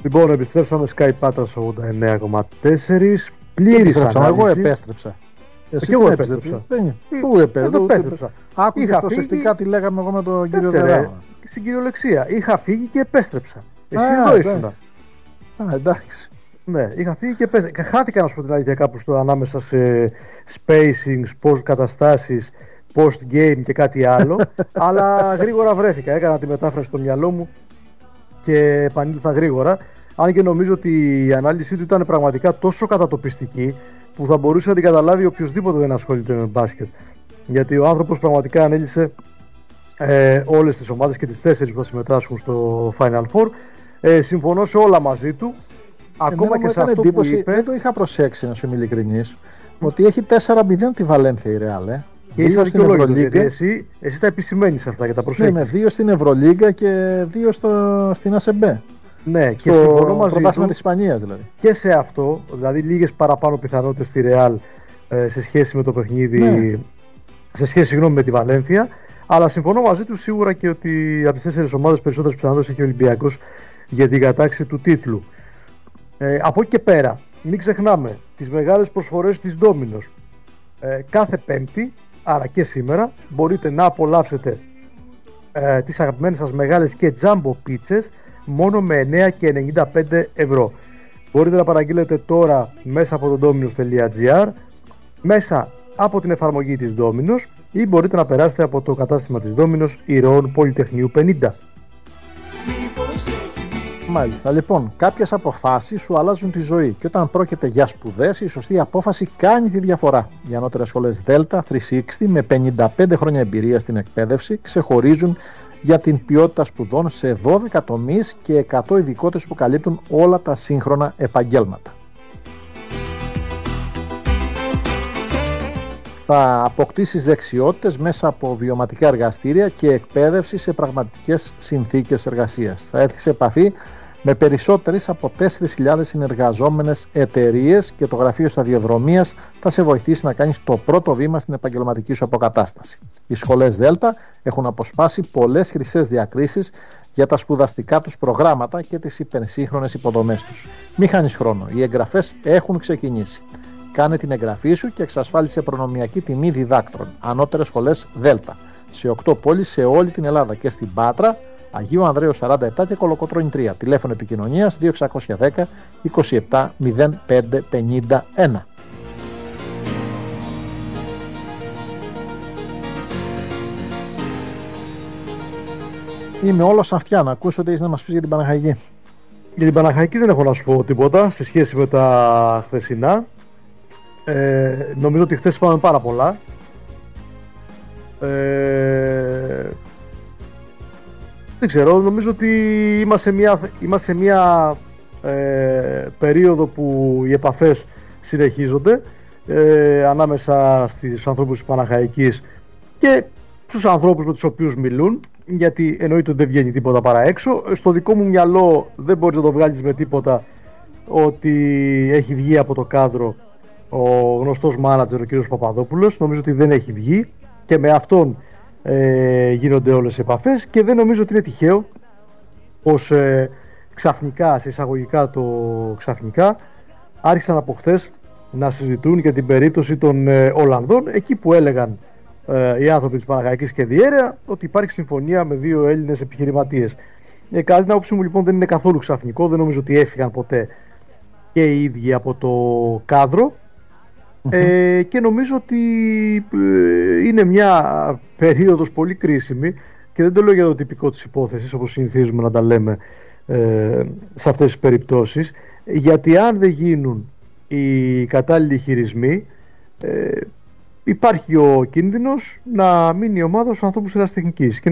Λοιπόν, επιστρέψαμε Sky Patras 89,4. Πλήρης ανάλυση. Εγώ επέστρεψα. Εσύ εγώ επέστρεψα. Πού επέστρεψα? Άκουγες προσεκτικά φύγει... τι λέγαμε εγώ με τον κύριο Δεράβα. Στην κυριολεξία. Είχα φύγει και επέστρεψα. Εσύ εδώ ήσουν. Εντάξει. Ναι, είχα φύγει και επέστρεψα. Χάθηκα να σου πω την αλήθεια κάπου στο ανάμεσα σε spacings, post καταστάσεις, post game και κάτι άλλο. Αλλά γρήγορα βρέθηκα. Έκανα τη μετάφραση στο μυαλό μου και επανήλθα γρήγορα. Αν και νομίζω ότι η ανάλυση του ήταν πραγματικά τόσο κατατοπιστική που θα μπορούσε να την καταλάβει οποιοδήποτε δεν ασχολείται με μπάσκετ. Γιατί ο άνθρωπος πραγματικά ανέλυσε όλες τις ομάδες και τις 4 που θα συμμετάσχουν στο Final Four. Συμφωνώ σε όλα μαζί του. Ακόμα και σε αυτό που είπε. Δεν το είχα προσέξει, να σου είμαι ειλικρινής, ότι έχει 4-0 τη Βαλένθια η Ρεάλ. Και είσαι δικαιολόγητος, εσύ τα επισημαίνεις αυτά και τα προσέχεις. Ναι, με 2 στην Ευρωλίγκα και 2 στην ΑΣΕΜΠΕ. Ναι, και συμφωνώ μαζί του. Της Ισπανίας δηλαδή. Και σε αυτό, δηλαδή λίγες παραπάνω πιθανότητες στη Ρεάλ σε σχέση με το παιχνίδι, ναι. Σε σχέση με τη Βαλένθια. Αλλά συμφωνώ μαζί του σίγουρα και ότι από τις 4 ομάδες περισσότερες πιθανότητες έχει ο Ολυμπιακός για την κατάξη του τίτλου. Από εκεί και πέρα, μην ξεχνάμε τις μεγάλες προσφορές της Domino's. Κάθε Πέμπτη, άρα και σήμερα, μπορείτε να απολαύσετε τις αγαπημένες σας μεγάλες και jumbo πίτσες μόνο με 9 και 95 ευρώ. Μπορείτε να παραγγείλετε τώρα μέσα από το dominos.gr, μέσα από την εφαρμογή της Domino's, ή μπορείτε να περάσετε από το κατάστημα της Domino's Ηρώων Πολυτεχνείου 50. Μάλιστα, λοιπόν, κάποιες αποφάσεις σου αλλάζουν τη ζωή και όταν πρόκειται για σπουδές, η σωστή απόφαση κάνει τη διαφορά. Οι ανώτερες σχολές Delta 360 με 55 χρόνια εμπειρία στην εκπαίδευση ξεχωρίζουν για την ποιότητα σπουδών σε 12 τομείς και 100 ειδικότητες που καλύπτουν όλα τα σύγχρονα επαγγέλματα. Θα αποκτήσεις δεξιότητες μέσα από βιωματικά εργαστήρια και εκπαίδευση σε πραγματικές συνθήκες εργασίας. Θα έρθεις σε επαφή με περισσότερες από 4.000 συνεργαζόμενες εταιρείες και το Γραφείο Σταδιοδρομίας θα σε βοηθήσει να κάνεις το πρώτο βήμα στην επαγγελματική σου αποκατάσταση. Οι σχολές Δέλτα έχουν αποσπάσει πολλές χρυσές διακρίσεις για τα σπουδαστικά τους προγράμματα και τις υπερσύγχρονες υποδομές τους. Μη χάνεις χρόνο, οι εγγραφές έχουν ξεκινήσει. Κάνε την εγγραφή σου και εξασφάλισε προνομιακή τιμή διδάκτρων. Ανώτερες σχολές Δέλτα σε 8 πόλεις σε όλη την Ελλάδα και στην Πάτρα, Αγίου Ανδρέου 47 και Κολοκοτρώνη 3. Τηλέφωνο επικοινωνίας 2610 27 05 51. Είμαι όλος αυτιά, να ακούσω ότι έχεις να μας πεις για την Παναχαϊκή. Για την Παναχαϊκή δεν έχω να σου πω τίποτα σε σχέση με τα χθεσινά. Νομίζω ότι χθες είπαμε πάρα πολλά. Δεν ξέρω, νομίζω ότι είμαστε σε μια περίοδο που οι επαφές συνεχίζονται ανάμεσα στους ανθρώπους της Παναχαϊκής και στους ανθρώπους με τους οποίους μιλούν, γιατί εννοείται ότι δεν βγαίνει τίποτα παρά έξω. Στο δικό μου μυαλό δεν μπορείς να το βγάλεις με τίποτα ότι έχει βγει από το κάδρο ο γνωστός μάνατζερ ο κ. Παπαδόπουλος. Νομίζω ότι δεν έχει βγει και με αυτόν γίνονται όλες οι επαφές και δεν νομίζω ότι είναι τυχαίο πως ξαφνικά, σε εισαγωγικά το ξαφνικά, άρχισαν από χθες να συζητούν για την περίπτωση των Ολλανδών, εκεί που έλεγαν οι άνθρωποι της Παναχαϊκής και Διέρεα ότι υπάρχει συμφωνία με 2 Έλληνες επιχειρηματίες. Κατά την άποψή μου λοιπόν δεν είναι καθόλου ξαφνικό, δεν νομίζω ότι έφυγαν ποτέ και οι ίδιοι από το κάδρο. Και νομίζω ότι είναι μια περίοδος πολύ κρίσιμη και δεν το λέω για το τυπικό της υπόθεσης όπως συνηθίζουμε να τα λέμε σε αυτές τις περιπτώσεις, γιατί αν δεν γίνουν οι κατάλληλοι χειρισμοί υπάρχει ο κίνδυνος να μείνει η ομάδα στους ανθρώπους ερασιτεχνικής.